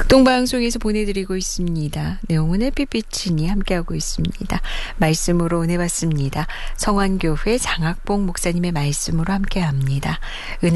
동방송에서 보내드리고 있습니다. 내용은 햇빛비치니 함께하고 있습니다. 말씀으로 은혜 받습니다. 성환교회 장학봉 목사님의 말씀으로 함께합니다. 은혜